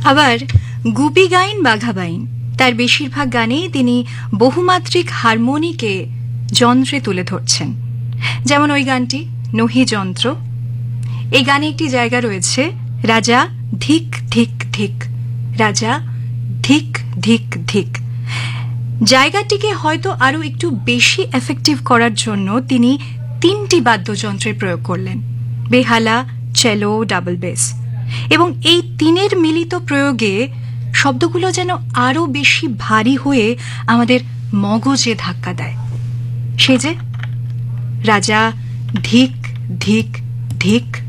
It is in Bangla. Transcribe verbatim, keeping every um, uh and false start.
আবার গুপি গাইন বাঘাবাইন তার বেশিরভাগ গানেই তিনি বহুমাত্রিক হারমোনিকে যন্ত্রে তুলে ধরছেন। যেমন ওই গানটি নহি যন্ত্র। এই গানে একটি জায়গা রয়েছে রাজা ধিক ধিক ধিক, রাজা ধিক ধিক ধিক। জায়গাটিকে হয়তো আরো একটু বেশি এফেক্টিভ করার জন্য তিনি তিনটি বাদ্যযন্ত্রের প্রয়োগ করলেন, বেহালা, চেলো, ডাবল বেস। এবং এই তিনের মিলিত প্রয়োগে শব্দগুলো যেন আরো বেশি ভারী হয়ে আমাদের মগজে ধাক্কা দেয়। সে যে রাজা ধিক ধিক ধিক